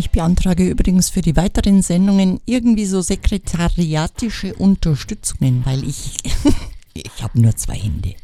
Ich beantrage übrigens für die weiteren Sendungen irgendwie so sekretariatische Unterstützungen, weil ich habe nur 2 Hände.